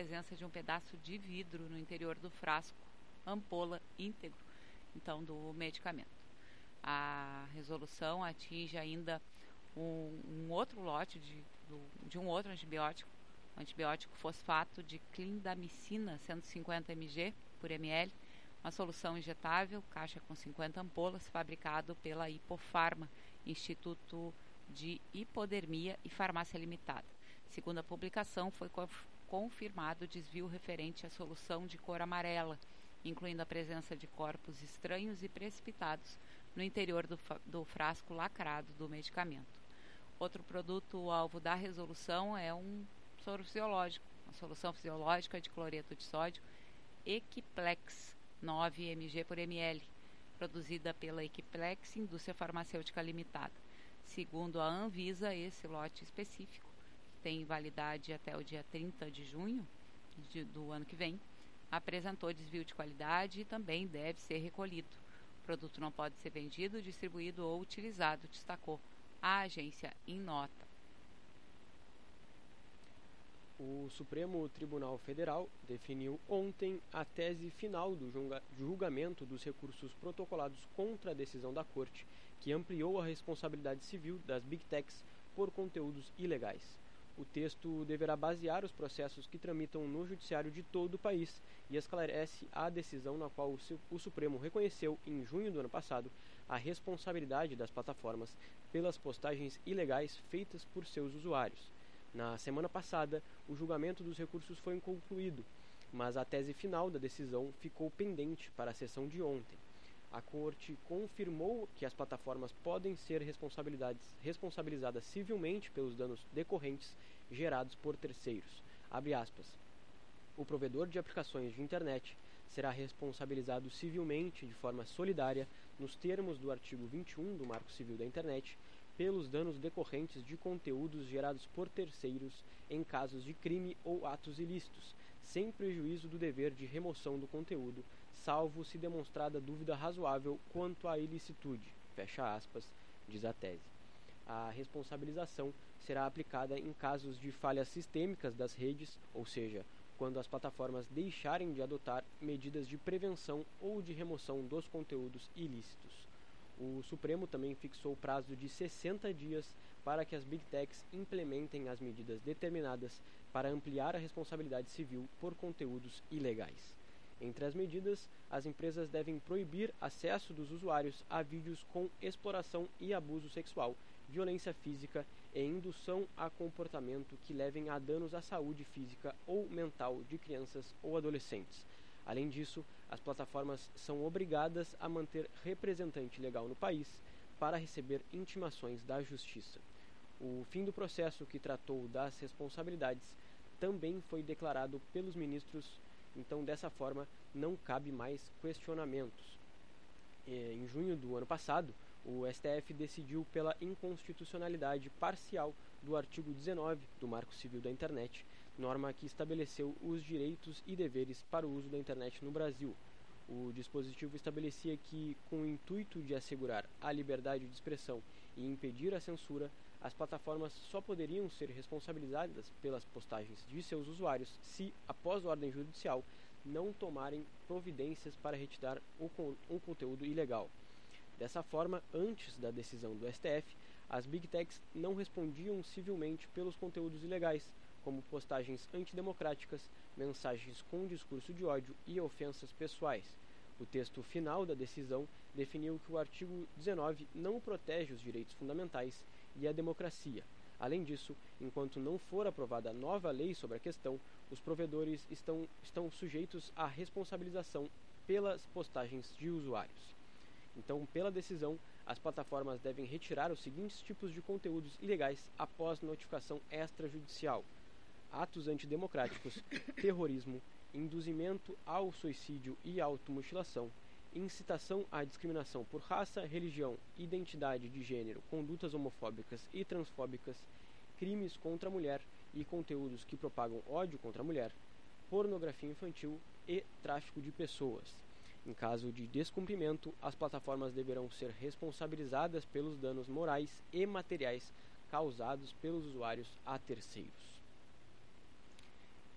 presença de um pedaço de vidro no interior do frasco, ampola íntegro, então, do medicamento. A resolução atinge ainda um outro lote de um outro antibiótico, antibiótico fosfato de clindamicina, 150 mg por ml, uma solução injetável, caixa com 50 ampolas, fabricado pela Hipofarma, Instituto de Hipodermia e Farmácia Limitada. Segundo a publicação, foi confirmado desvio referente à solução de cor amarela, incluindo a presença de corpos estranhos e precipitados no interior do frasco lacrado do medicamento. Outro produto alvo da resolução é um soro fisiológico, uma solução fisiológica de cloreto de sódio Equiplex, 9 mg por ml, produzida pela Equiplex Indústria Farmacêutica Limitada. Segundo a Anvisa, esse lote específico, que tem validade até o dia 30 de junho do ano que vem, apresentou desvio de qualidade e também deve ser recolhido. O produto não pode ser vendido, distribuído ou utilizado, destacou a agência em nota. O Supremo Tribunal Federal definiu ontem a tese final do julgamento dos recursos protocolados contra a decisão da Corte, que ampliou a responsabilidade civil das Big Techs por conteúdos ilegais. O texto deverá basear os processos que tramitam no judiciário de todo o país e esclarece a decisão na qual o Supremo reconheceu, em junho do ano passado, a responsabilidade das plataformas pelas postagens ilegais feitas por seus usuários. Na semana passada, o julgamento dos recursos foi concluído, mas a tese final da decisão ficou pendente para a sessão de ontem. A Corte confirmou que as plataformas podem ser responsabilizadas civilmente pelos danos decorrentes gerados por terceiros. Abre aspas. O provedor de aplicações de internet será responsabilizado civilmente de forma solidária, nos termos do artigo 21 do Marco Civil da Internet, pelos danos decorrentes de conteúdos gerados por terceiros em casos de crime ou atos ilícitos, sem prejuízo do dever de remoção do conteúdo, salvo se demonstrada dúvida razoável quanto à ilicitude, fecha aspas, diz a tese. A responsabilização será aplicada em casos de falhas sistêmicas das redes, ou seja, quando as plataformas deixarem de adotar medidas de prevenção ou de remoção dos conteúdos ilícitos. O Supremo também fixou o prazo de 60 dias para que as Big Techs implementem as medidas determinadas para ampliar a responsabilidade civil por conteúdos ilegais. Entre as medidas, as empresas devem proibir acesso dos usuários a vídeos com exploração e abuso sexual, violência física e indução a comportamento que levem a danos à saúde física ou mental de crianças ou adolescentes. Além disso, as plataformas são obrigadas a manter representante legal no país para receber intimações da Justiça. O fim do processo que tratou das responsabilidades também foi declarado pelos ministros, então dessa forma não cabe mais questionamentos. Em junho do ano passado, o STF decidiu pela inconstitucionalidade parcial do artigo 19 do Marco Civil da Internet, norma que estabeleceu os direitos e deveres para o uso da internet no Brasil. O dispositivo estabelecia que, com o intuito de assegurar a liberdade de expressão e impedir a censura, as plataformas só poderiam ser responsabilizadas pelas postagens de seus usuários se, após ordem judicial, não tomarem providências para retirar um conteúdo ilegal. Dessa forma, antes da decisão do STF, as Big Techs não respondiam civilmente pelos conteúdos ilegais, como postagens antidemocráticas, mensagens com discurso de ódio e ofensas pessoais. O texto final da decisão definiu que o artigo 19 não protege os direitos fundamentais e a democracia. Além disso, enquanto não for aprovada nova lei sobre a questão, os provedores estão sujeitos à responsabilização pelas postagens de usuários. Então, pela decisão, as plataformas devem retirar os seguintes tipos de conteúdos ilegais após notificação extrajudicial: atos antidemocráticos, terrorismo, induzimento ao suicídio e automutilação, incitação à discriminação por raça, religião, identidade de gênero, condutas homofóbicas e transfóbicas, crimes contra a mulher e conteúdos que propagam ódio contra a mulher, pornografia infantil e tráfico de pessoas. Em caso de descumprimento, as plataformas deverão ser responsabilizadas pelos danos morais e materiais causados pelos usuários a terceiros.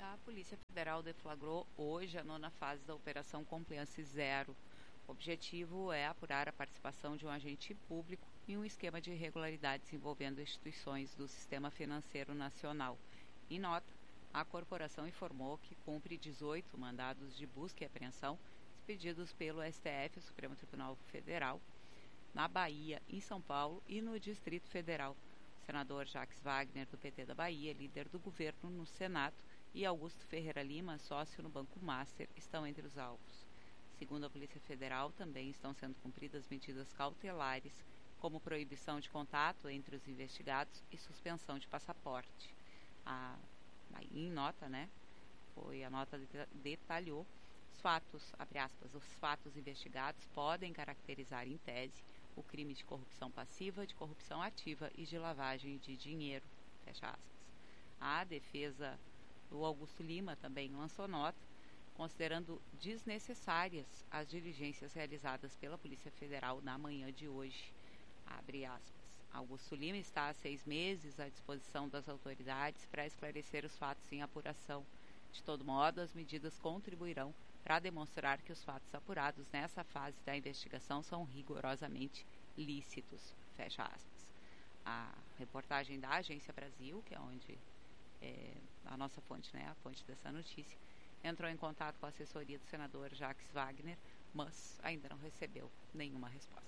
A Polícia Federal deflagrou hoje a 9ª fase da Operação Compliance Zero. O objetivo é apurar a participação de um agente público em um esquema de irregularidades envolvendo instituições do sistema financeiro nacional. Em nota, a corporação informou que cumpre 18 mandados de busca e apreensão expedidos pelo STF, o Supremo Tribunal Federal, na Bahia, em São Paulo e no Distrito Federal. O senador Jacques Wagner, do PT da Bahia, líder do governo no Senado, e Augusto Ferreira Lima, sócio no Banco Master, estão entre os alvos. Segundo a Polícia Federal, também estão sendo cumpridas medidas cautelares, como proibição de contato entre os investigados e suspensão de passaporte. Em nota, a nota detalhou os fatos, abre aspas, os fatos investigados podem caracterizar em tese o crime de corrupção passiva, de corrupção ativa e de lavagem de dinheiro, fecha aspas. A defesa do Augusto Lima também lançou nota, considerando desnecessárias as diligências realizadas pela Polícia Federal na manhã de hoje, abre aspas. Augusto Lima está há 6 meses à disposição das autoridades para esclarecer os fatos em apuração. De todo modo, as medidas contribuirão para demonstrar que os fatos apurados nessa fase da investigação são rigorosamente lícitos, fecha aspas. A reportagem da Agência Brasil, que é onde a nossa fonte, a fonte dessa notícia, entrou em contato com a assessoria do senador Jacques Wagner, mas ainda não recebeu nenhuma resposta.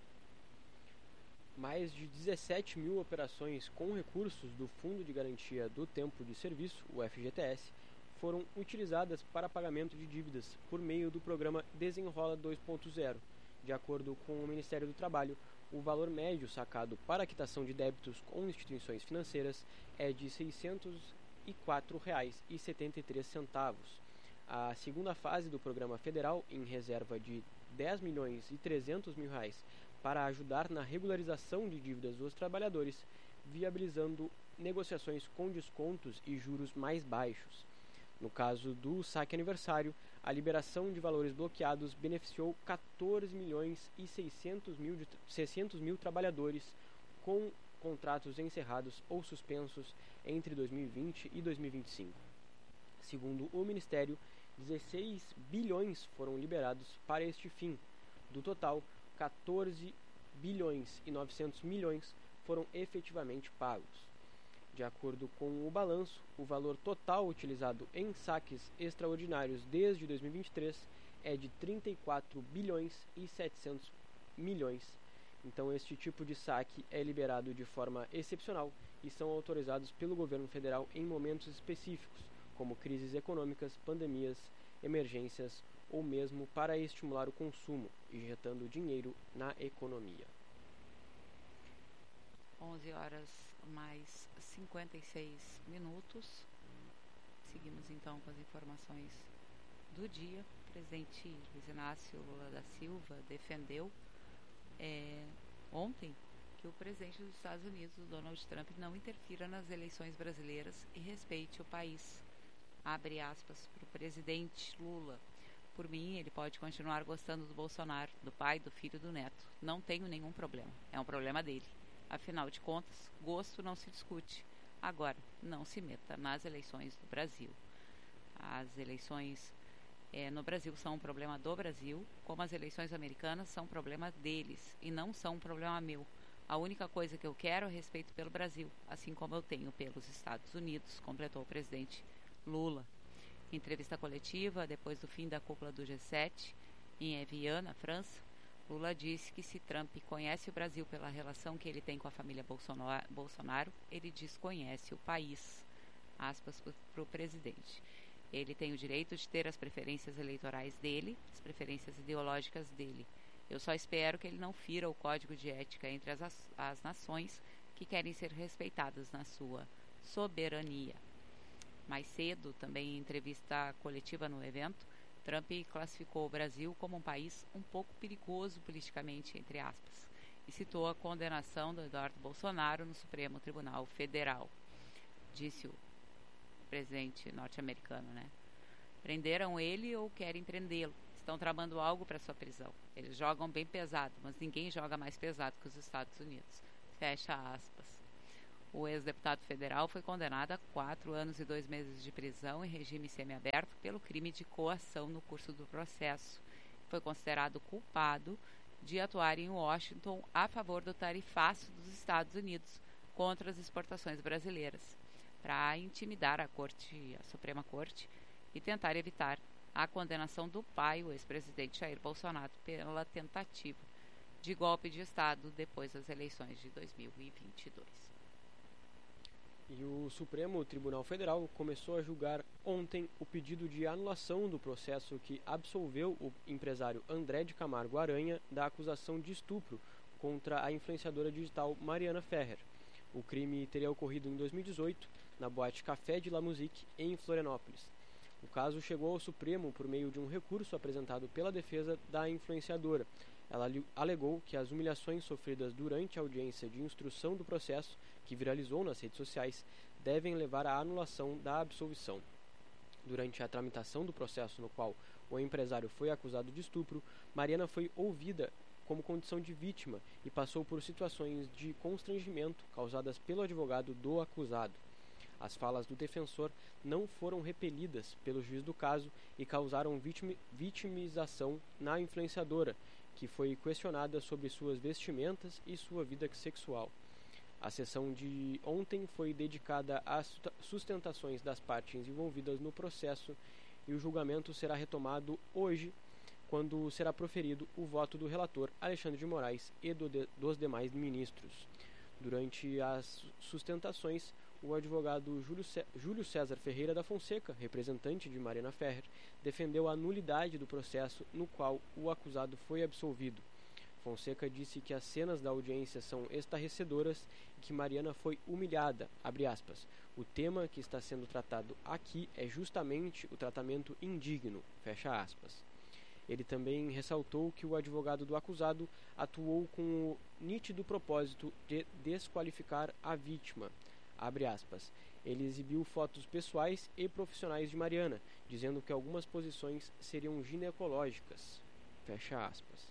Mais de 17 mil operações com recursos do Fundo de Garantia do Tempo de Serviço, o FGTS, foram utilizadas para pagamento de dívidas por meio do programa Desenrola 2.0. De acordo com o Ministério do Trabalho, o valor médio sacado para a quitação de débitos com instituições financeiras é de R$ 604,73. A segunda fase do programa federal, em reserva de R$10.300.000 para ajudar na regularização de dívidas dos trabalhadores, viabilizando negociações com descontos e juros mais baixos. No caso do saque aniversário, a liberação de valores bloqueados beneficiou 14.600.000 trabalhadores com contratos encerrados ou suspensos entre 2020 e 2025. Segundo o Ministério, 16 bilhões foram liberados para este fim. Do total, 14 bilhões e 900 milhões foram efetivamente pagos. De acordo com o balanço, o valor total utilizado em saques extraordinários desde 2023 é de 34 bilhões e 700 milhões. Então, este tipo de saque é liberado de forma excepcional e são autorizados pelo governo federal em momentos específicos, como crises econômicas, pandemias, emergências ou mesmo para estimular o consumo, injetando dinheiro na economia. 11 horas mais 56 minutos. Seguimos então com as informações do dia. O presidente Luiz Inácio Lula da Silva defendeu ontem que o presidente dos Estados Unidos, Donald Trump, não interfira nas eleições brasileiras e respeite o país. Abre aspas para o presidente Lula. Por mim, ele pode continuar gostando do Bolsonaro, do pai, do filho e do neto. Não tenho nenhum problema. É um problema dele. Afinal de contas, gosto não se discute. Agora, não se meta nas eleições do Brasil. As eleições no Brasil são um problema do Brasil, como as eleições americanas são um problema deles e não são um problema meu. A única coisa que eu quero é respeito pelo Brasil, assim como eu tenho pelos Estados Unidos, completou o presidente Lula. Em entrevista coletiva, depois do fim da cúpula do G7, em Evian, na França, Lula disse que se Trump conhece o Brasil pela relação que ele tem com a família Bolsonaro, ele desconhece o país. Aspas para o presidente. Ele tem o direito de ter as preferências eleitorais dele, as preferências ideológicas dele. Eu só espero que ele não fira o código de ética entre as nações que querem ser respeitadas na sua soberania. Mais cedo, também em entrevista coletiva no evento, Trump classificou o Brasil como um país um pouco perigoso politicamente, entre aspas, e citou a condenação do Eduardo Bolsonaro no Supremo Tribunal Federal. Disse o presidente norte-americano, Prenderam ele ou querem prendê-lo? Estão tramando algo para sua prisão. Eles jogam bem pesado, mas ninguém joga mais pesado que os Estados Unidos. Fecha aspas. O ex-deputado federal foi condenado a 4 anos e 2 meses de prisão em regime semiaberto pelo crime de coação no curso do processo. Foi considerado culpado de atuar em Washington a favor do tarifaço dos Estados Unidos contra as exportações brasileiras, para intimidar a Suprema Corte, e tentar evitar a condenação do pai, o ex-presidente Jair Bolsonaro, pela tentativa de golpe de Estado depois das eleições de 2022. E o Supremo Tribunal Federal começou a julgar ontem o pedido de anulação do processo que absolveu o empresário André de Camargo Aranha da acusação de estupro contra a influenciadora digital Mariana Ferrer. O crime teria ocorrido em 2018, na boate Café de La Musique, em Florianópolis. O caso chegou ao Supremo por meio de um recurso apresentado pela defesa da influenciadora. Ela alegou que as humilhações sofridas durante a audiência de instrução do processo, que viralizou nas redes sociais, devem levar à anulação da absolvição. Durante a tramitação do processo no qual o empresário foi acusado de estupro, Mariana foi ouvida como condição de vítima e passou por situações de constrangimento causadas pelo advogado do acusado. As falas do defensor não foram repelidas pelo juiz do caso e causaram vitimização na influenciadora, que foi questionada sobre suas vestimentas e sua vida sexual. A sessão de ontem foi dedicada às sustentações das partes envolvidas no processo e o julgamento será retomado hoje, quando será proferido o voto do relator Alexandre de Moraes e dos demais ministros. Durante as sustentações, o advogado Júlio César Ferreira da Fonseca, representante de Mariana Ferrer, defendeu a nulidade do processo no qual o acusado foi absolvido. Fonseca disse que as cenas da audiência são estarrecedoras e que Mariana foi humilhada, abre aspas. O tema que está sendo tratado aqui é justamente o tratamento indigno, fecha aspas. Ele também ressaltou que o advogado do acusado atuou com o nítido propósito de desqualificar a vítima, abre aspas. Ele exibiu fotos pessoais e profissionais de Mariana, dizendo que algumas posições seriam ginecológicas, fecha aspas.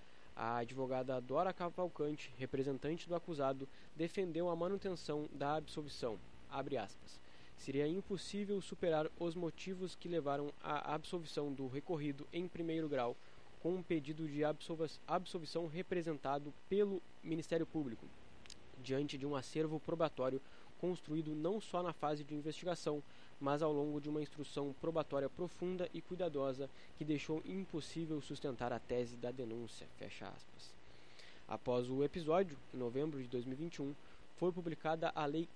A advogada Dora Cavalcante, representante do acusado, defendeu a manutenção da absolvição, abre aspas. Seria impossível superar os motivos que levaram à absolvição do recorrido em primeiro grau, com um pedido de absolvição representado pelo Ministério Público, diante de um acervo probatório construído não só na fase de investigação, mas ao longo de uma instrução probatória profunda e cuidadosa que deixou impossível sustentar a tese da denúncia, fecha aspas. Após o episódio, em novembro de 2021, foi publicada a Lei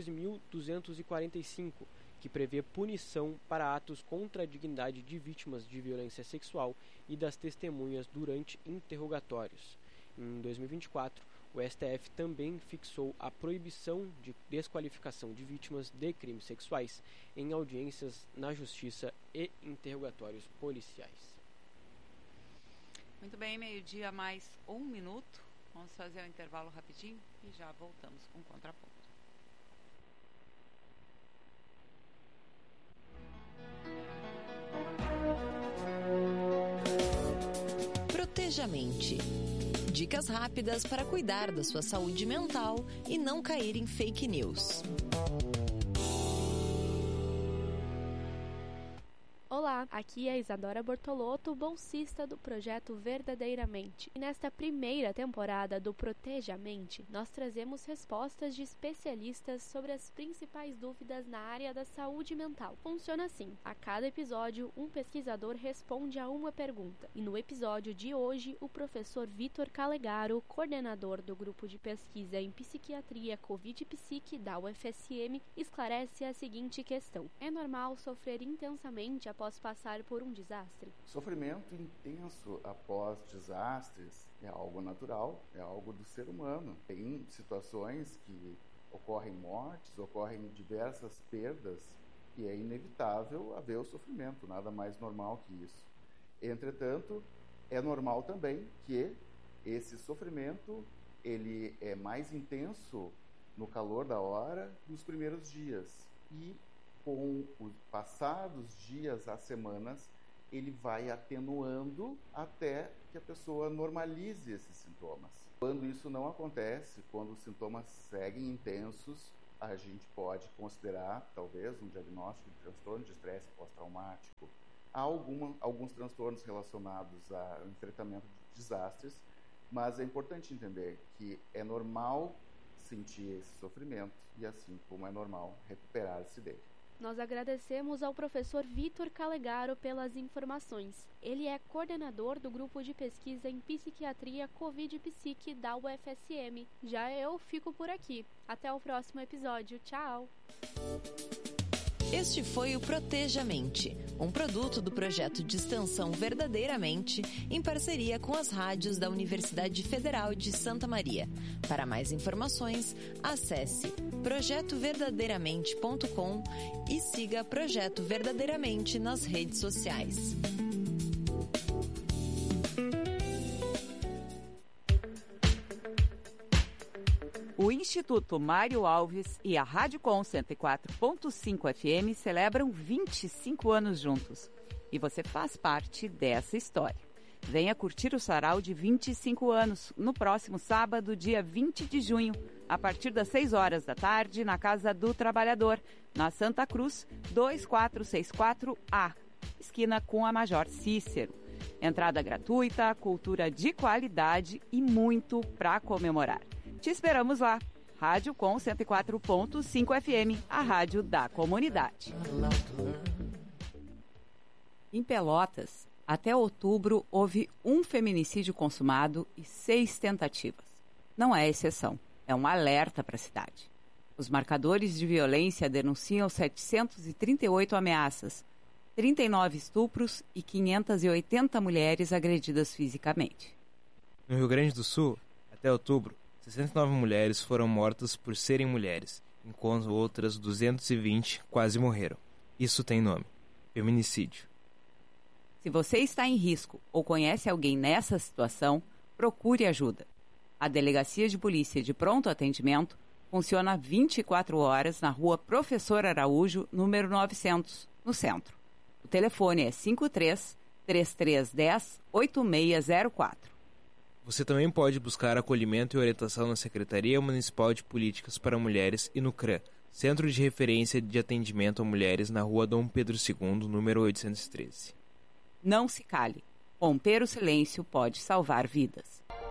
14.245, que prevê punição para atos contra a dignidade de vítimas de violência sexual e das testemunhas durante interrogatórios. Em 2024, o STF também fixou a proibição de desqualificação de vítimas de crimes sexuais em audiências na Justiça e interrogatórios policiais. Muito bem, meio-dia mais 1 minuto. Vamos fazer um intervalo rapidinho e já voltamos com o Contraponto. Proteja a mente. Dicas rápidas para cuidar da sua saúde mental e não cair em fake news. Olá, aqui é a Isadora Bortolotto, bolsista do projeto Verdadeiramente. E nesta primeira temporada do Proteja a Mente, nós trazemos respostas de especialistas sobre as principais dúvidas na área da saúde mental. Funciona assim: a cada episódio, um pesquisador responde a uma pergunta. E no episódio de hoje, o professor Vitor Calegaro, coordenador do grupo de pesquisa em psiquiatria Covid-Psique da UFSM, esclarece a seguinte questão: é normal sofrer intensamente após passar por um desastre? Sofrimento intenso após desastres é algo natural, é algo do ser humano. Tem situações que ocorrem mortes, ocorrem diversas perdas e é inevitável haver o sofrimento, nada mais normal que isso. Entretanto, é normal também que esse sofrimento ele é mais intenso no calor da hora, nos primeiros dias, e com o passar dos dias, as semanas, ele vai atenuando até que a pessoa normalize esses sintomas. Quando isso não acontece, quando os sintomas seguem intensos, a gente pode considerar, talvez, um diagnóstico de transtorno de estresse pós-traumático. Há alguns transtornos relacionados ao enfrentamento de desastres, mas é importante entender que é normal sentir esse sofrimento e, assim como é normal, recuperar-se dele. Nós agradecemos ao professor Vitor Calegaro pelas informações. Ele é coordenador do grupo de pesquisa em psiquiatria Covid-Psique da UFSM. Já eu fico por aqui. Até o próximo episódio. Tchau! Este foi o Protejamente, um produto do projeto de extensão Verdadeiramente, em parceria com as rádios da Universidade Federal de Santa Maria. Para mais informações, acesse projetoverdadeiramente.com e siga Projeto Verdadeiramente nas redes sociais. O Instituto Mário Alves e a Rádio Com 104.5 FM celebram 25 anos juntos. E você faz parte dessa história. Venha curtir o sarau de 25 anos no próximo sábado, dia 20 de junho, a partir das 6 horas da tarde, na Casa do Trabalhador, na Santa Cruz, 2464A, esquina com a Major Cícero. Entrada gratuita, cultura de qualidade e muito para comemorar. Te esperamos lá. Rádio Com 104.5 FM, a rádio da comunidade. Em Pelotas, até outubro, houve um feminicídio consumado e 6 tentativas. Não é exceção, é um alerta para a cidade. Os marcadores de violência denunciam 738 ameaças, 39 estupros e 580 mulheres agredidas fisicamente. No Rio Grande do Sul, até outubro, 69 mulheres foram mortas por serem mulheres, enquanto outras 220 quase morreram. Isso tem nome: feminicídio. Se você está em risco ou conhece alguém nessa situação, procure ajuda. A Delegacia de Polícia de Pronto Atendimento funciona 24 horas na Rua Professor Araújo, número 900, no centro. O telefone é 53-3310-8604. Você também pode buscar acolhimento e orientação na Secretaria Municipal de Políticas para Mulheres e no CRAM, Centro de Referência de Atendimento a Mulheres, na Rua Dom Pedro II, número 813. Não se cale. Romper o silêncio pode salvar vidas.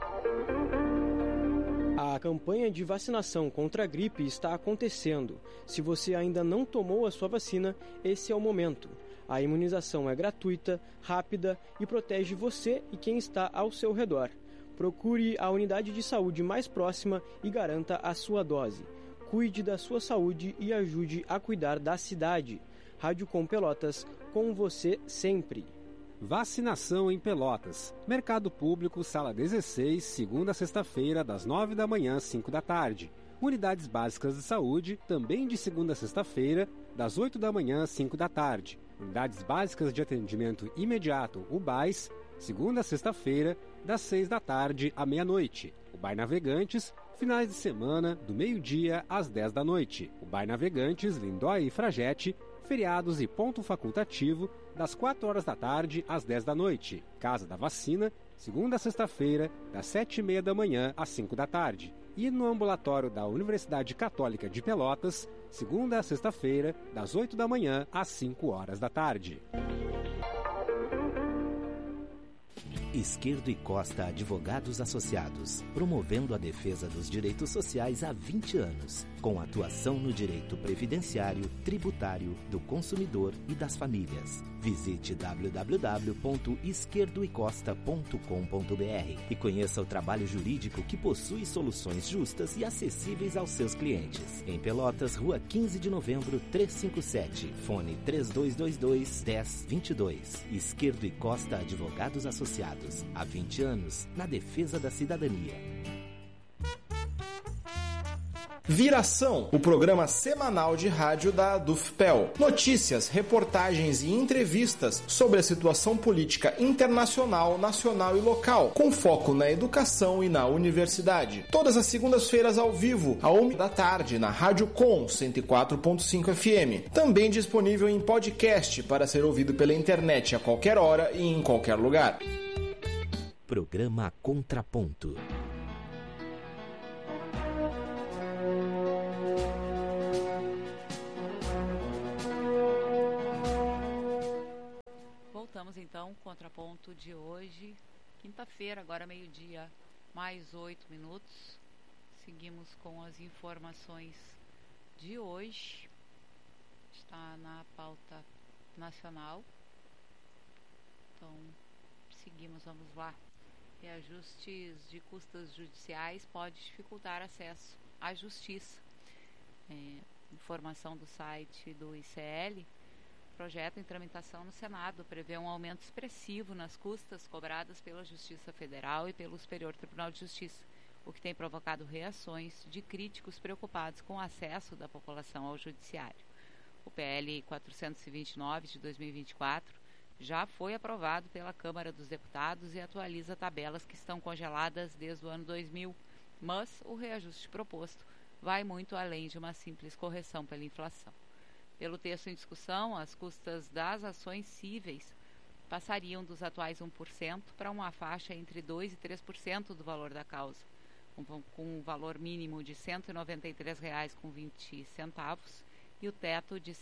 A campanha de vacinação contra a gripe está acontecendo. Se você ainda não tomou a sua vacina, esse é o momento. A imunização é gratuita, rápida e protege você e quem está ao seu redor. Procure a unidade de saúde mais próxima e garanta a sua dose. Cuide da sua saúde e ajude a cuidar da cidade. Rádio Com Pelotas, com você sempre. Vacinação em Pelotas. Mercado Público, Sala 16, segunda a sexta-feira, das 9 da manhã às 5 da tarde. Unidades Básicas de Saúde, também de segunda a sexta-feira, das 8 da manhã às 5 da tarde. Unidades Básicas de Atendimento Imediato, UBAIS, segunda a sexta-feira, das 6 da tarde à meia-noite. UBAI Navegantes, finais de semana, do meio-dia às 10 da noite. UBAI Navegantes, Lindóia e Fragete, feriados e ponto facultativo, das 4 horas da tarde às 10 da noite. Casa da Vacina, segunda a sexta-feira, das 7h30 da manhã às 5 da tarde. E no ambulatório da Universidade Católica de Pelotas, segunda a sexta-feira, das 8 da manhã às 5 horas da tarde. Esquerdo e Costa Advogados Associados, promovendo a defesa dos direitos sociais há 20 anos, com atuação no direito previdenciário, tributário, do consumidor e das famílias. Visite www.esquerdoecosta.com.br e conheça o trabalho jurídico que possui soluções justas e acessíveis aos seus clientes. Em Pelotas, Rua 15 de Novembro, 357, fone 3222-1022. Esquerdo e Costa Advogados Associados, há 20 anos, na defesa da cidadania. Viração, o programa semanal de rádio da Dufpel. Notícias, reportagens e entrevistas sobre a situação política internacional, nacional e local, com foco na educação e na universidade. Todas as segundas-feiras ao vivo, à 1 da tarde, na Rádio Com 104.5 FM. Também disponível em podcast para ser ouvido pela internet a qualquer hora e em qualquer lugar. Programa Contraponto. Começamos então o contraponto de hoje, quinta-feira, agora meio-dia, mais 8 minutos. Seguimos com as informações de hoje. Está na pauta nacional. Então, seguimos, vamos lá. Reajustes de custas judiciais pode dificultar acesso à justiça. Informação do site do ICL. Projeto em tramitação no Senado prevê um aumento expressivo nas custas cobradas pela Justiça Federal e pelo Superior Tribunal de Justiça, o que tem provocado reações de críticos preocupados com o acesso da população ao judiciário. O PL 429 de 2024 já foi aprovado pela Câmara dos Deputados e atualiza tabelas que estão congeladas desde o ano 2000, mas o reajuste proposto vai muito além de uma simples correção pela inflação. Pelo texto em discussão, as custas das ações cíveis passariam dos atuais 1% para uma faixa entre 2% e 3% do valor da causa, com um valor mínimo de R$ 193,20 e o teto de R$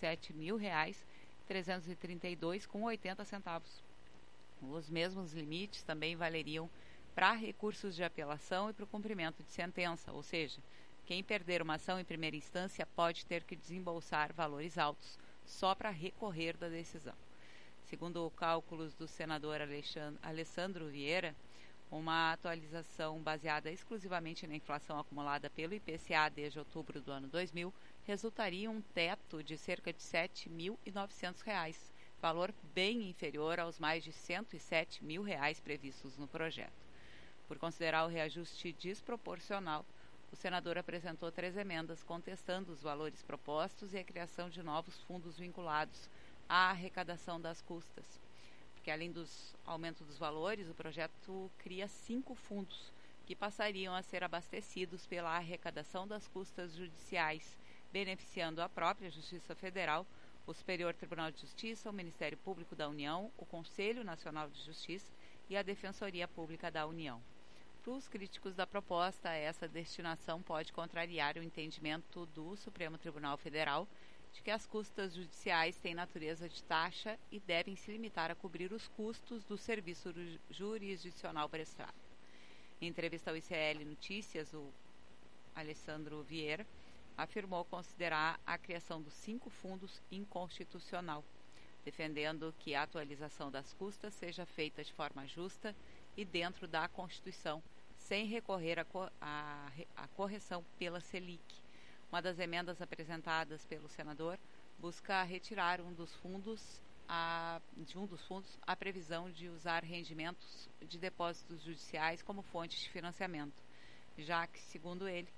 107.332,80. Os mesmos limites também valeriam para recursos de apelação e para o cumprimento de sentença, ou seja, quem perder uma ação em primeira instância pode ter que desembolsar valores altos só para recorrer da decisão. Segundo cálculos do senador Alessandro Vieira, uma atualização baseada exclusivamente na inflação acumulada pelo IPCA desde outubro do ano 2000 resultaria em um teto de cerca de R$ 7.900, valor bem inferior aos mais de R$ 107.000 previstos no projeto. Por considerar o reajuste desproporcional, o senador apresentou 3 emendas contestando os valores propostos e a criação de novos fundos vinculados à arrecadação das custas. Porque além dos aumentos dos valores, o projeto cria 5 fundos que passariam a ser abastecidos pela arrecadação das custas judiciais, beneficiando a própria Justiça Federal, o Superior Tribunal de Justiça, o Ministério Público da União, o Conselho Nacional de Justiça e a Defensoria Pública da União. Para os críticos da proposta, essa destinação pode contrariar o entendimento do Supremo Tribunal Federal de que as custas judiciais têm natureza de taxa e devem se limitar a cobrir os custos do serviço jurisdicional prestado. Em entrevista ao ICL Notícias, o Alessandro Vieira afirmou considerar a criação dos 5 fundos inconstitucional, defendendo que a atualização das custas seja feita de forma justa e dentro da Constituição, sem recorrer à correção pela Selic. Uma das emendas apresentadas pelo senador busca retirar de um dos fundos a previsão de usar rendimentos de depósitos judiciais como fonte de financiamento, já que, segundo ele,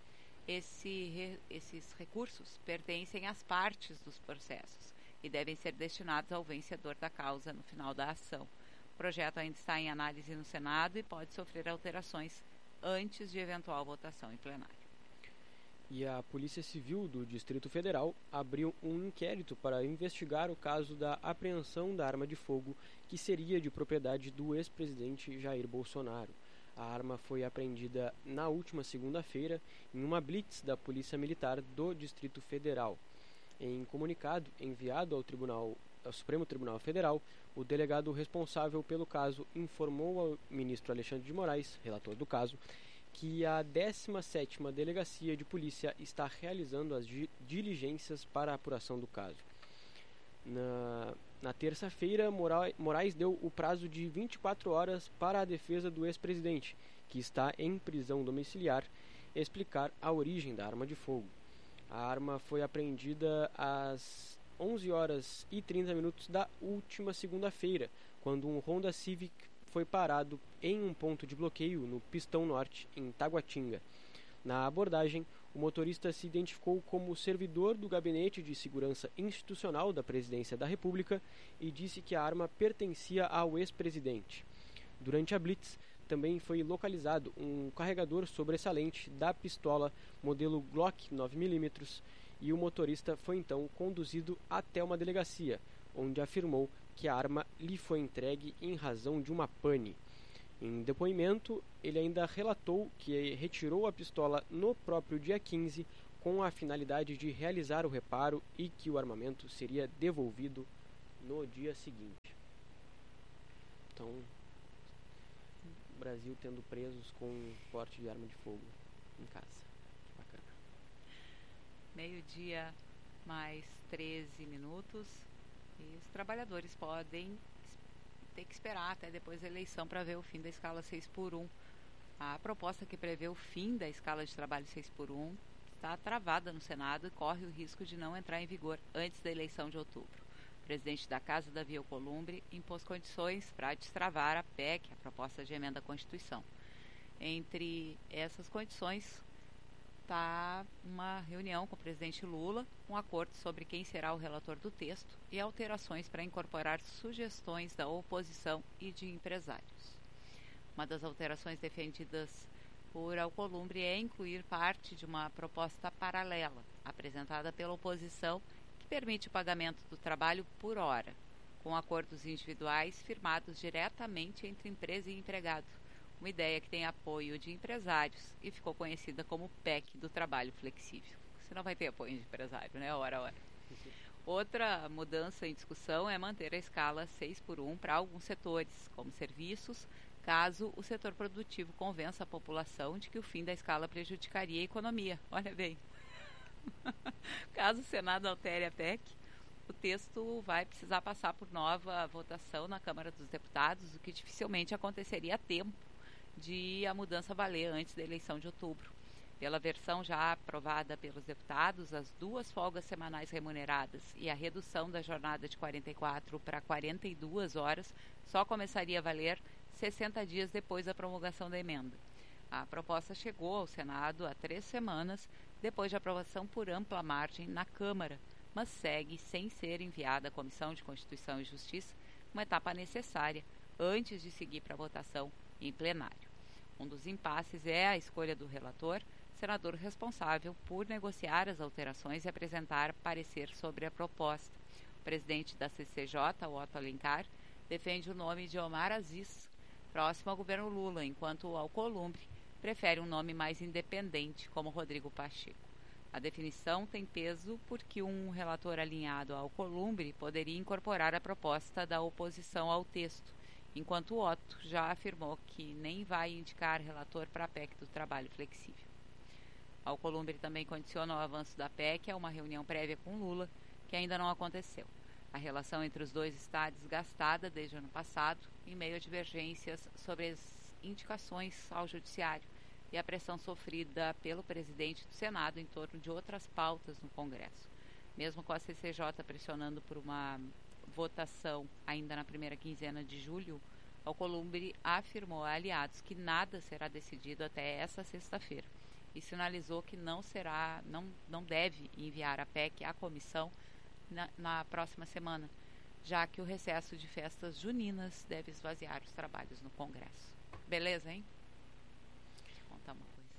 esses recursos pertencem às partes dos processos e devem ser destinados ao vencedor da causa no final da ação. O projeto ainda está em análise no Senado e pode sofrer alterações antes de eventual votação em plenário. E a Polícia Civil do Distrito Federal abriu um inquérito para investigar o caso da apreensão da arma de fogo que seria de propriedade do ex-presidente Jair Bolsonaro. A arma foi apreendida na última segunda-feira em uma blitz da Polícia Militar do Distrito Federal. Em comunicado enviado ao Supremo Tribunal Federal, o delegado responsável pelo caso informou ao ministro Alexandre de Moraes, relator do caso, que a 17ª Delegacia de Polícia está realizando as diligências para a apuração do caso. Na terça-feira, Moraes deu o prazo de 24 horas para a defesa do ex-presidente, que está em prisão domiciliar, explicar a origem da arma de fogo. A arma foi apreendida às 11 horas e 30 minutos da última segunda-feira, quando um Honda Civic foi parado em um ponto de bloqueio no Pistão Norte, em Taguatinga. Na abordagem, o motorista se identificou como servidor do Gabinete de Segurança Institucional da Presidência da República e disse que a arma pertencia ao ex-presidente. Durante a blitz, também foi localizado um carregador sobressalente da pistola modelo Glock 9mm e o motorista foi então conduzido até uma delegacia, onde afirmou que a arma lhe foi entregue em razão de uma pane. Em depoimento, ele ainda relatou que retirou a pistola no próprio dia 15 com a finalidade de realizar o reparo e que o armamento seria devolvido no dia seguinte. Então, o Brasil tendo presos com porte de arma de fogo em casa. Bacana. 12:00 mais 13 minutos. E os trabalhadores podem ter que esperar até depois da eleição para ver o fim da escala 6x1. A proposta que prevê o fim da escala de trabalho 6x1 está travada no Senado e corre o risco de não entrar em vigor antes da eleição de outubro. O presidente da Casa, Davi Alcolumbre, impôs condições para destravar a PEC, a proposta de emenda à Constituição. Entre essas condições está uma reunião com o presidente Lula, um acordo sobre quem será o relator do texto e alterações para incorporar sugestões da oposição e de empresários. Uma das alterações defendidas por Alcolumbre é incluir parte de uma proposta paralela, apresentada pela oposição, que permite o pagamento do trabalho por hora, com acordos individuais firmados diretamente entre empresa e empregado. Uma ideia que tem apoio de empresários e ficou conhecida como PEC do trabalho flexível. Você não vai ter apoio de empresário, né? Hora a hora. Outra mudança em discussão é manter a escala 6x1 para alguns setores, como serviços, caso o setor produtivo convença a população de que o fim da escala prejudicaria a economia. Olha bem. Caso o Senado altere a PEC, o texto vai precisar passar por nova votação na Câmara dos Deputados, o que dificilmente aconteceria a tempo de a mudança valer antes da eleição de outubro. Pela versão já aprovada pelos deputados, as 2 folgas semanais remuneradas e a redução da jornada de 44 para 42 horas só começaria a valer 60 dias depois da promulgação da emenda. A proposta chegou ao Senado há 3 semanas, depois de aprovação por ampla margem na Câmara, mas segue sem ser enviada à Comissão de Constituição e Justiça, uma etapa necessária antes de seguir para a votação em plenário. Um dos impasses é a escolha do relator, senador responsável por negociar as alterações e apresentar parecer sobre a proposta. O presidente da CCJ, Otto Alencar, defende o nome de Omar Aziz, próximo ao governo Lula, enquanto o Alcolumbre prefere um nome mais independente, como Rodrigo Pacheco. A definição tem peso porque um relator alinhado ao Alcolumbre poderia incorporar a proposta da oposição ao texto, enquanto o Otto já afirmou que nem vai indicar relator para a PEC do trabalho flexível. Alcolumbre também condiciona o avanço da PEC a uma reunião prévia com Lula, que ainda não aconteceu. A relação entre os dois está desgastada desde o ano passado, em meio a divergências sobre as indicações ao judiciário e a pressão sofrida pelo presidente do Senado em torno de outras pautas no Congresso. Mesmo com a CCJ pressionando por uma votação ainda na primeira quinzena de julho, Alcolumbre afirmou a aliados que nada será decidido até essa sexta-feira e sinalizou que não deve enviar a PEC à comissão na próxima semana, já que o recesso de festas juninas deve esvaziar os trabalhos no Congresso. Beleza, hein? Deixa eu contar uma coisa.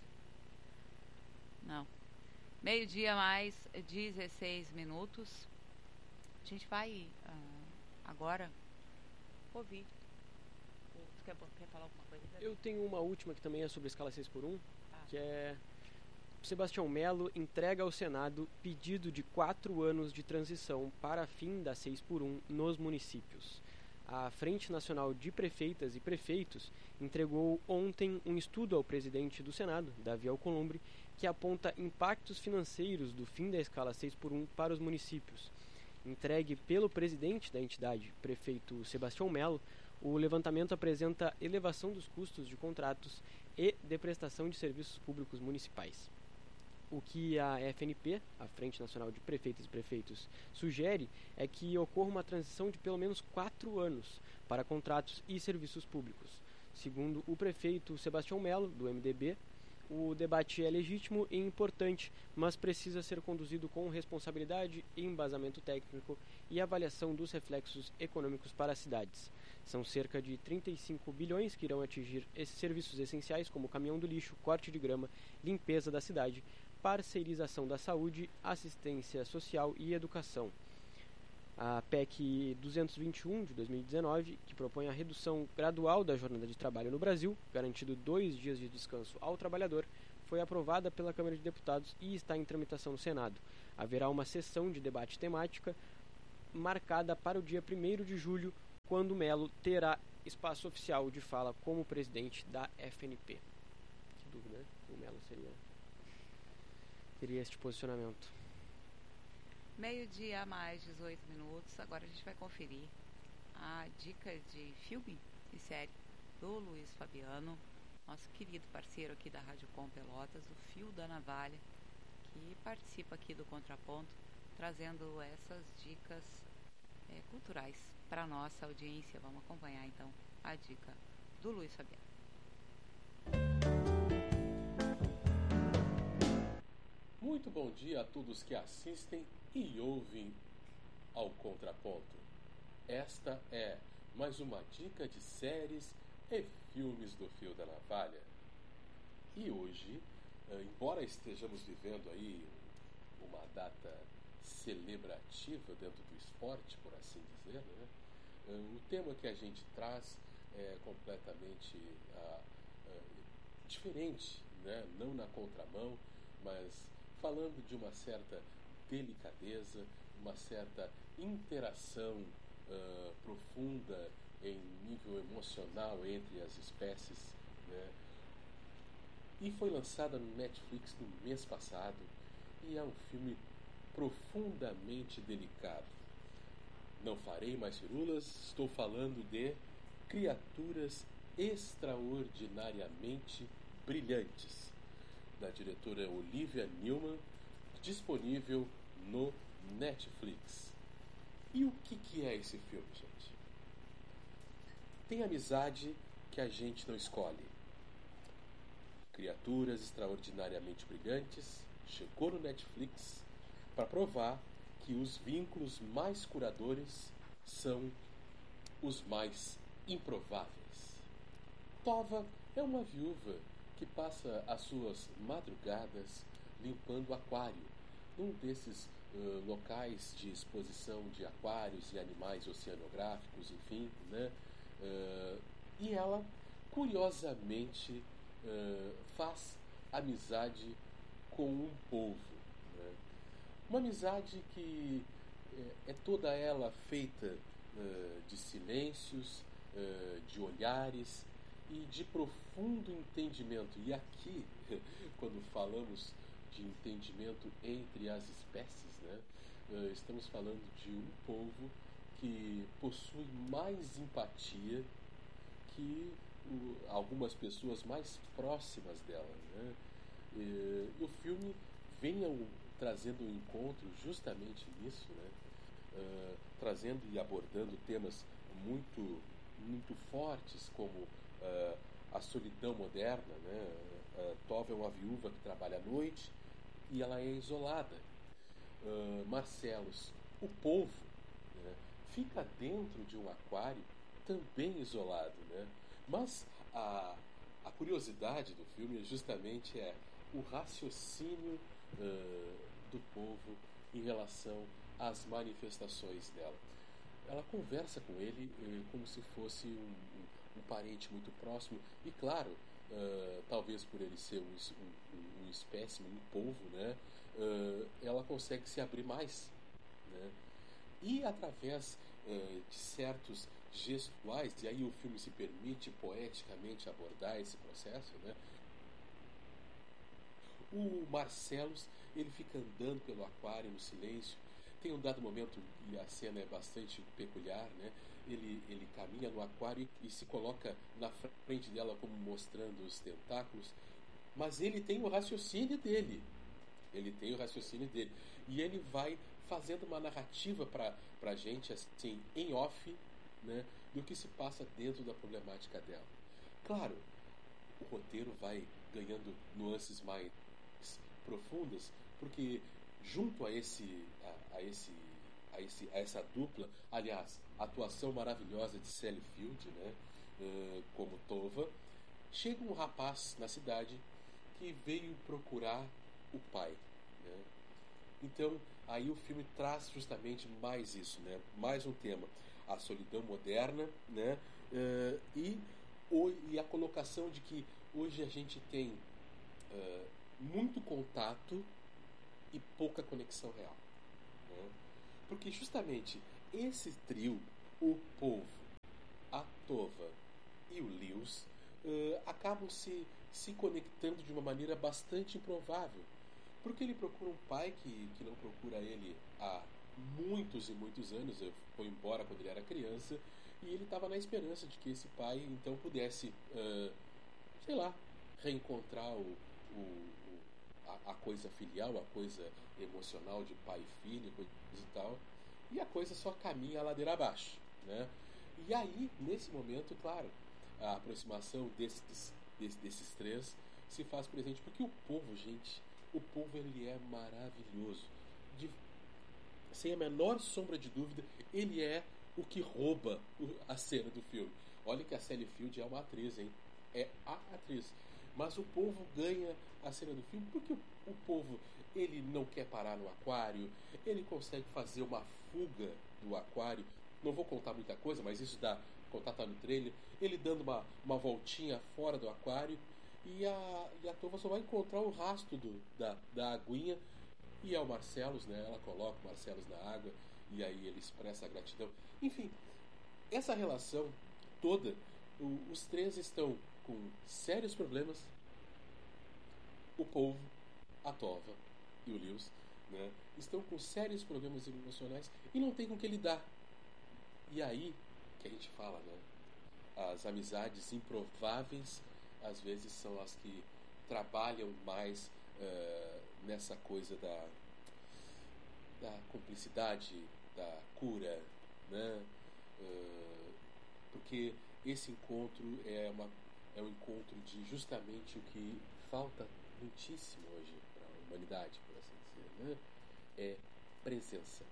Não. 12:00 mais 16 minutos. A gente vai agora ouvir. Tu quer falar alguma coisa? Eu tenho uma última que também é sobre a escala 6x1, que é: Sebastião Melo entrega ao Senado pedido de 4 anos de transição para fim da 6x1 nos municípios. A Frente Nacional de Prefeitas e Prefeitos entregou ontem um estudo ao presidente do Senado, Davi Alcolumbre, que aponta impactos financeiros do fim da escala 6x1 para os municípios. Entregue pelo presidente da entidade, prefeito Sebastião Melo, o levantamento apresenta elevação dos custos de contratos e de prestação de serviços públicos municipais. O que a FNP, a Frente Nacional de Prefeitas e Prefeitos, sugere é que ocorra uma transição de pelo menos 4 anos para contratos e serviços públicos. Segundo o prefeito Sebastião Melo, do MDB, o debate é legítimo e importante, mas precisa ser conduzido com responsabilidade, embasamento técnico e avaliação dos reflexos econômicos para as cidades. São cerca de 35 bilhões que irão atingir esses serviços essenciais, como caminhão do lixo, corte de grama, limpeza da cidade, parceirização da saúde, assistência social e educação. A PEC 221 de 2019, que propõe a redução gradual da jornada de trabalho no Brasil, garantindo 2 dias de descanso ao trabalhador, foi aprovada pela Câmara de Deputados e está em tramitação no Senado. Haverá uma sessão de debate temática marcada para o dia 1º de julho, quando Melo terá espaço oficial de fala como presidente da FNP. Que dúvida, né? O Melo teria este posicionamento. Meio-dia mais 18 minutos. Agora a gente vai conferir a dica de filme e série do Luiz Fabiano, nosso querido parceiro aqui da Rádio Com Pelotas, do Fio da Navalha, que participa aqui do Contraponto, trazendo essas dicas culturais para a nossa audiência. Vamos acompanhar então a dica do Luiz Fabiano. Muito bom dia a todos que assistem e ouvem ao Contraponto. Esta é mais uma dica de séries e filmes do Fio da Navalha. E hoje, embora estejamos vivendo aí uma data celebrativa dentro do esporte, por assim dizer, né? O tema que a gente traz é completamente diferente, né? Não na contramão, mas falando de uma certa delicadeza, uma certa interação profunda em nível emocional entre as espécies, né? E foi lançada no Netflix no mês passado e é um filme profundamente delicado. Não farei mais firulas, estou falando de Criaturas Extraordinariamente Brilhantes, da diretora Olivia Newman, disponível no Netflix. E o que é esse filme, gente? Tem amizade que a gente não escolhe. Criaturas Extraordinariamente Brilhantes chegou no Netflix para provar que os vínculos mais curadores são os mais improváveis. Tova é uma viúva que passa as suas madrugadas limpando aquário, num desses locais de exposição de aquários e animais oceanográficos, enfim, né? E ela, curiosamente, faz amizade com um polvo, né? Uma amizade que é toda ela feita de silêncios, de olhares e de profundo entendimento. E aqui, quando falamos de entendimento entre as espécies, né, estamos falando de um polvo que possui mais empatia que algumas pessoas mais próximas dela, né? E o filme vem trazendo um encontro justamente nisso, né? Trazendo e abordando temas muito, muito fortes, como a solidão moderna, né? Tova é uma viúva que trabalha à noite e ela é isolada. Marcelos, o polvo, né, fica dentro de um aquário também isolado, né? Mas a curiosidade do filme justamente é o raciocínio do povo em relação às manifestações dela. Ela conversa com ele como se fosse um parente muito próximo e, claro, talvez por ele ser um espécime, um polvo, né, ela consegue se abrir mais, né? E através de certos gestuais, e aí o filme se permite poeticamente abordar esse processo, né? O Marcelos, ele fica andando pelo aquário no silêncio. Tem um dado momento, e a cena é bastante peculiar, né? Ele caminha no aquário e se coloca na frente dela como mostrando os tentáculos, mas ele tem o raciocínio dele. E ele vai fazendo uma narrativa para a gente, assim, em off, né, do que se passa dentro da problemática dela. Claro, o roteiro vai ganhando nuances mais profundas, porque junto a essa dupla, aliás, a atuação maravilhosa de Sally Field, né, como Tova, chega um rapaz na cidade que veio procurar o pai, né? Então, aí o filme traz justamente mais isso, né? Mais um tema, a solidão moderna, né? E a colocação de que hoje a gente tem muito contato e pouca conexão real, né? Porque justamente esse trio, o polvo, acabam se conectando de uma maneira bastante improvável. Porque ele procura um pai que não procura ele há muitos e muitos anos. Ele foi embora quando ele era criança, e ele estava na esperança de que esse pai então pudesse, reencontrar a coisa filial, a coisa emocional de pai e filho, coisa e tal. E a coisa só caminha a ladeira abaixo, né? E aí, nesse momento, claro, a aproximação desses três se faz presente, porque o povo, gente, ele é maravilhoso. Sem a menor sombra de dúvida, ele é o que rouba a cena do filme. Olha que a Sally Field é uma atriz, hein? É a atriz. Mas o povo ganha a cena do filme porque o povo, ele não quer parar no aquário, ele consegue fazer uma fuga do aquário. Não vou contar muita coisa, mas isso contar tá no trailer. Ele dando uma voltinha fora do aquário, e a Tova só vai encontrar o rastro da aguinha, e é o Marcellus, né? Ela coloca o Marcellus na água, e aí ele expressa a gratidão. Enfim, essa relação toda, os três estão com sérios problemas. O povo, a Tova e o Lewis, né, estão com sérios problemas emocionais e não tem com que lidar. E aí que a gente fala, né? As amizades improváveis às vezes são as que trabalham mais nessa coisa da cumplicidade, da cura, né? Porque esse encontro é um encontro de justamente o que falta muitíssimo hoje para a humanidade, por assim dizer, né? É presença.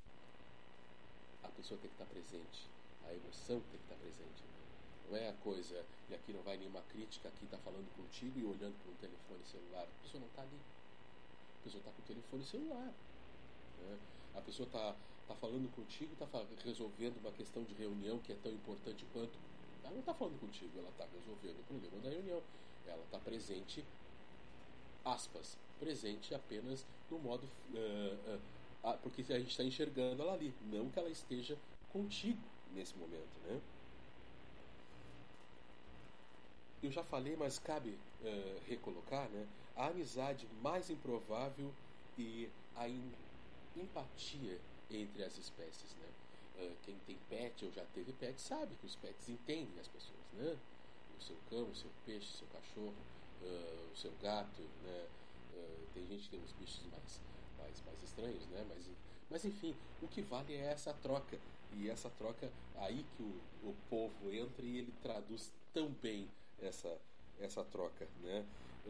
A pessoa tem que estar presente, a emoção tem que estar presente. Não é a coisa, e aqui não vai nenhuma crítica, aqui está falando contigo e olhando para um telefone celular. A pessoa não está ali. A pessoa está com o telefone celular. Né? A pessoa está falando contigo, está resolvendo uma questão de reunião que é tão importante quanto. Ela não está falando contigo, ela está resolvendo o problema da reunião. Ela está presente, aspas, presente apenas no modo... porque a gente está enxergando ela ali, não que ela esteja contigo nesse momento, né? Eu já falei, mas cabe recolocar, né? A amizade mais improvável e a empatia entre as espécies, né? Quem tem pet ou já teve pet sabe que os pets entendem as pessoas, né? O seu cão, o seu peixe, o seu cachorro, o seu gato, né? Tem gente que tem uns bichos mais estranhos, né? Mas enfim, o que vale é essa troca. E essa troca, aí que o povo entra e ele traduz tão bem essa troca, né?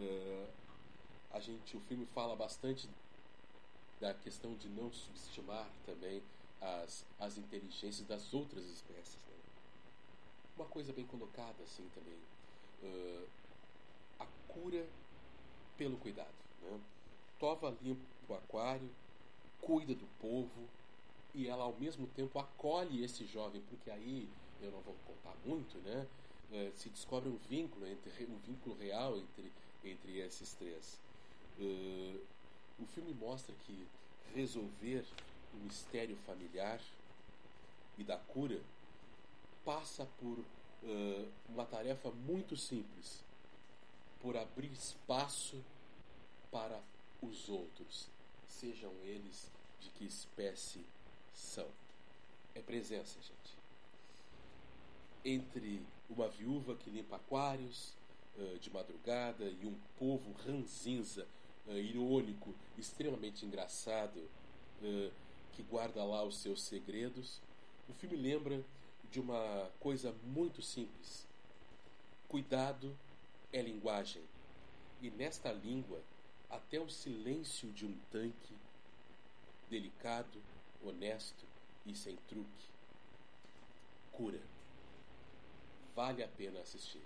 O filme fala bastante da questão de não subestimar também as inteligências das outras espécies, né? Uma coisa bem colocada assim também, a cura pelo cuidado, né? Tova limpa o aquário, cuida do povo, e ela ao mesmo tempo acolhe esse jovem, porque aí, eu não vou contar muito, né? Se descobre um vínculo real entre esses três. O filme mostra que resolver o mistério familiar e da cura passa por uma tarefa muito simples, por abrir espaço para os outros, sejam eles de que espécie são. É presença, gente. Entre uma viúva que limpa aquários de madrugada e um povo ranzinza, irônico, extremamente engraçado, que guarda lá os seus segredos, o filme lembra de uma coisa muito simples. Cuidado é linguagem, e nesta língua até o silêncio de um tanque, delicado, honesto e sem truque, cura. Vale a pena assistir.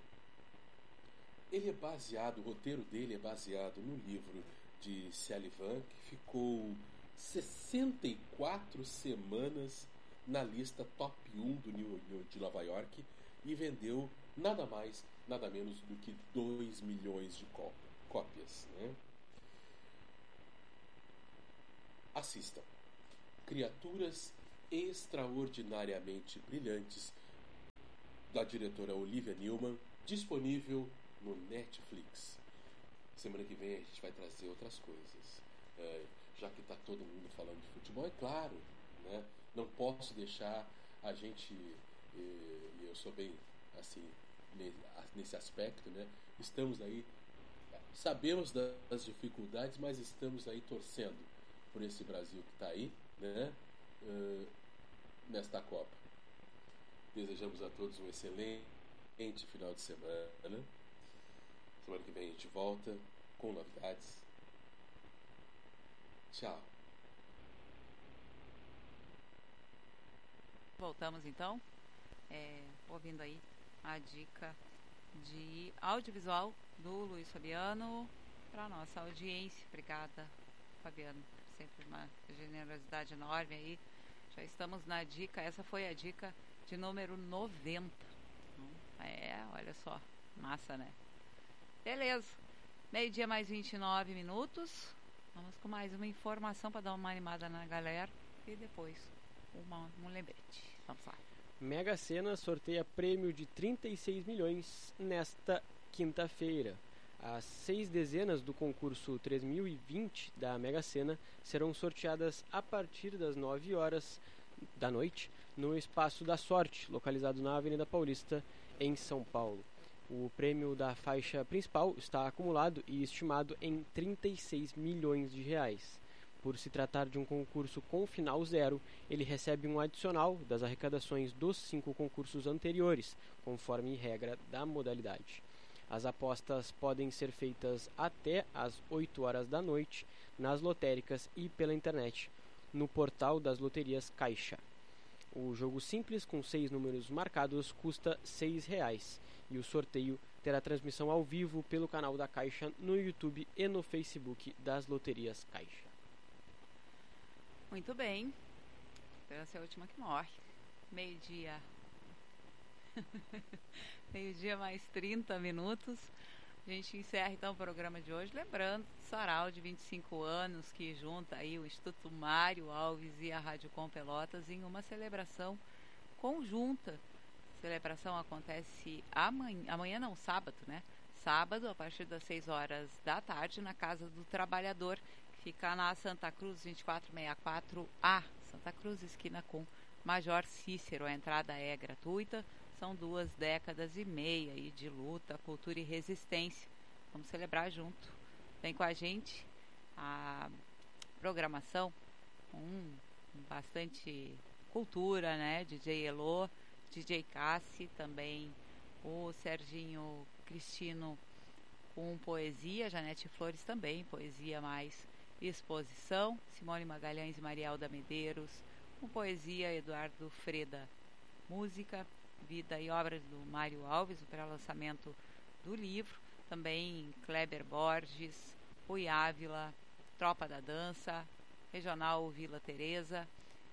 O roteiro dele é baseado no livro de Shelley Van, que ficou 64 semanas na lista top 1 de Nova York e vendeu nada mais, nada menos do que 2 milhões de cópias, né? Assistam. Criaturas extraordinariamente brilhantes, da diretora Olivia Newman, disponível no Netflix. Semana que vem a gente vai trazer outras coisas. Já que está todo mundo falando de futebol, é claro, né? Não posso deixar a gente, e eu sou bem assim nesse aspecto, né? Estamos aí, sabemos das dificuldades, mas estamos aí torcendo por esse Brasil que está aí, né? Nesta Copa. Desejamos a todos um excelente final de semana. Semana que vem a gente volta com novidades. Tchau. Voltamos então, ouvindo aí a dica de audiovisual do Luiz Fabiano para nossa audiência. Obrigada, Fabiano, sempre uma generosidade enorme aí. Já estamos na dica, essa foi a dica de número 90. Olha só, massa, né? Beleza, meio-dia mais 29 minutos. Vamos com mais uma informação para dar uma animada na galera e depois um lembrete. Vamos lá. Mega Sena sorteia prêmio de 36 milhões nesta quinta-feira. As 6 dezenas do concurso 3020 da Mega Sena serão sorteadas a partir das 9 horas da noite no Espaço da Sorte, localizado na Avenida Paulista, em São Paulo. O prêmio da faixa principal está acumulado e estimado em 36 milhões de reais. Por se tratar de um concurso com final zero, ele recebe um adicional das arrecadações dos 5 concursos anteriores, conforme regra da modalidade. As apostas podem ser feitas até às 8 horas da noite nas lotéricas e pela internet, no portal das loterias Caixa. O jogo simples com 6 números marcados custa R$ 6 e o sorteio terá transmissão ao vivo pelo canal da Caixa no YouTube e no Facebook das loterias Caixa. Muito bem. Esperança é a última que morre. Meio-dia. Meio-dia mais 30 minutos. A gente encerra então o programa de hoje. Lembrando, Sarau de 25 anos, que junta aí o Instituto Mário Alves e a Rádio Com Pelotas em uma celebração conjunta. A celebração acontece amanhã não, sábado, né? Sábado, a partir das 6 horas da tarde, na Casa do Trabalhador, fica na Santa Cruz 2464A, Santa Cruz, esquina com Major Cícero. A entrada é gratuita. São 2 décadas e meia aí de luta, cultura e resistência. Vamos celebrar junto. Vem com a gente. A programação com bastante cultura, né? DJ Elô, DJ Cassi, também o Serginho Cristino com poesia, Janete Flores também, poesia mais exposição, Simone Magalhães e Marielda Medeiros, com poesia, Eduardo Freda, música, vida e obras do Mário Alves, o pré-lançamento do livro, também Kleber Borges, Rui Ávila, Tropa da Dança, Regional Vila Teresa,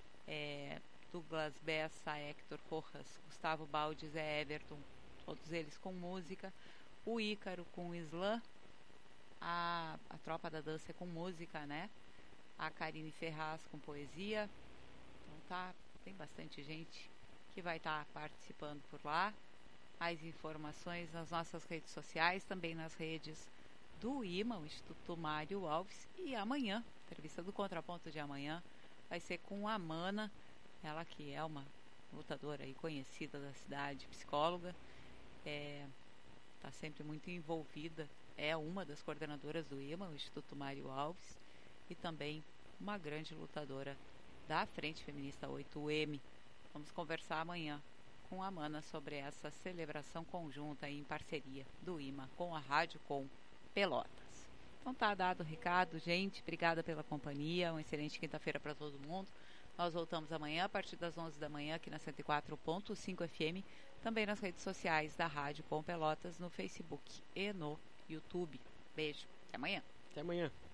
Douglas Bessa, Hector Rojas, Gustavo Baldi, Zé Everton, todos eles com música, o Ícaro com Islã, a Tropa da Dança com música, né? A Karine Ferraz com poesia. Então tem bastante gente que vai estar participando por lá. Mais informações nas nossas redes sociais, também nas redes do IMA, o Instituto Mário Alves. E amanhã, a entrevista do Contraponto de amanhã, vai ser com a Mana, ela que é uma lutadora e conhecida da cidade, psicóloga, está sempre muito envolvida, é uma das coordenadoras do IMA, o Instituto Mário Alves, e também uma grande lutadora da Frente Feminista 8M. Vamos conversar amanhã com a Mana sobre essa celebração conjunta em parceria do IMA com a Rádio Com Pelotas. Então tá dado o recado, gente. Obrigada pela companhia. Uma excelente quinta-feira para todo mundo. Nós voltamos amanhã a partir das 11 da manhã aqui na 104.5 FM, também nas redes sociais da Rádio Com Pelotas, no Facebook e no YouTube. Beijo. Até amanhã. Até amanhã.